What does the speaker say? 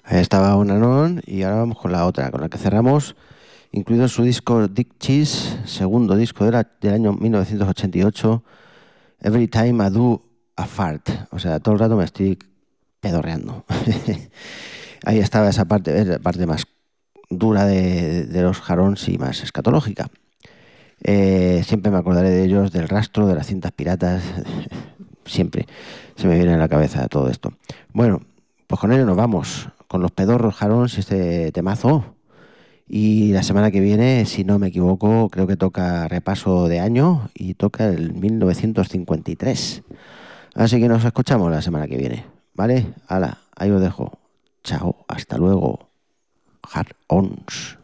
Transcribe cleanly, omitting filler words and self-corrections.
Ahí estaba una non y ahora vamos con la otra, con la que cerramos, incluido en su disco Dick Cheese, segundo disco del año 1988, Every Time I Do a Fart. O sea, todo el rato me estoy pedorreando. Ahí estaba esa parte, la parte más dura de los Jarons y más escatológica. Siempre me acordaré de ellos, del rastro, de las cintas piratas. Siempre se me viene a la cabeza todo esto. Bueno, pues con ello nos vamos, con los pedorros Jarons y este temazo. Y la semana que viene, si no me equivoco, creo que toca repaso de año y toca el 1953. Así que nos escuchamos la semana que viene. ¿Vale? Hala, ahí os dejo. Chao, hasta luego. Hard ons.